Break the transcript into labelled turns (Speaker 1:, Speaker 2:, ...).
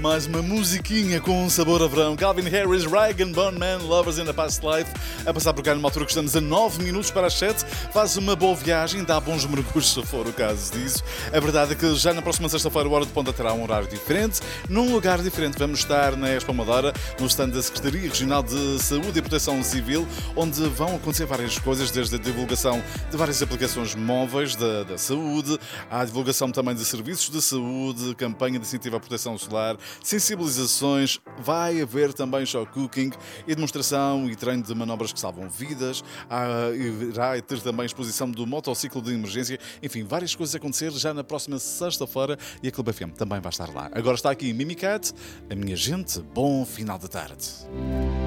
Speaker 1: mais uma musiquinha com um sabor a verão. Calvin Harris, Rag & Bone Man, Lovers in a Past Life. A passar por cá numa altura que estamos a 9 minutos para as 7. Faz uma boa viagem, dá bons mergulhos se for o caso disso. A verdade é que já na próxima sexta-feira o Hora de Ponta terá um horário diferente, num lugar diferente. Vamos estar na Expo Amadora, no stand da Secretaria Regional de Saúde e Proteção Civil, onde vão acontecer várias coisas, desde a divulgação de várias aplicações móveis da saúde, à divulgação também de serviços de saúde, campanha de incentivo à proteção solar, sensibilizações, vai haver também show cooking e demonstração e treino de manobras que salvam vidas, irá ter também exposição do motociclo de emergência, enfim, várias coisas a acontecer já na próxima sexta-feira e a Clube FM também vai estar lá. Agora está aqui Mimicat, a minha gente, bom final de tarde.